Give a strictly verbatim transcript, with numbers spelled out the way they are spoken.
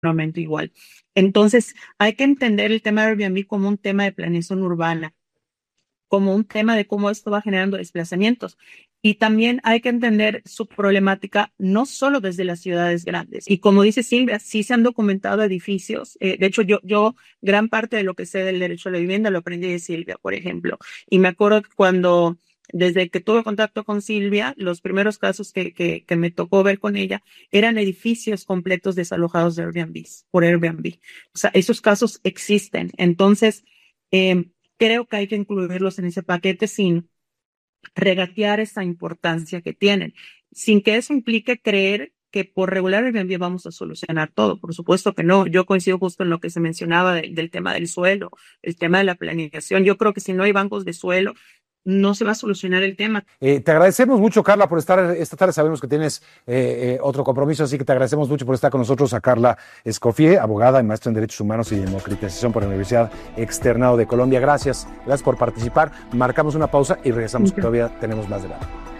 aumento igual. Entonces, hay que entender el tema de Airbnb como un tema de planeación urbana, como un tema de cómo esto va generando desplazamientos. Y también hay que entender su problemática no solo desde las ciudades grandes. Y como dice Silvia, sí se han documentado edificios. Eh, de hecho, yo, yo gran parte de lo que sé del derecho a la vivienda lo aprendí de Silvia, por ejemplo. Y me acuerdo que cuando, desde que tuve contacto con Silvia, los primeros casos que, que, que me tocó ver con ella eran edificios completos desalojados de Airbnb, por Airbnb. O sea, esos casos existen. Entonces, eh, creo que hay que incluirlos en ese paquete sin regatear esa importancia que tienen, sin que eso implique creer que por regular Airbnb vamos a solucionar todo. Por supuesto que no. Yo coincido justo en lo que se mencionaba de, del tema del suelo, el tema de la planeación. Yo creo que si no hay bancos de suelo, no se va a solucionar el tema. Eh, te agradecemos mucho, Carla, por estar esta tarde. Sabemos que tienes eh, eh, otro compromiso, así que te agradecemos mucho por estar con nosotros a Carla Escoffier, abogada y maestra en Derechos Humanos y Democratización por la Universidad Externado de Colombia. Gracias, gracias por participar. Marcamos una pausa y regresamos, que todavía tenemos más debate.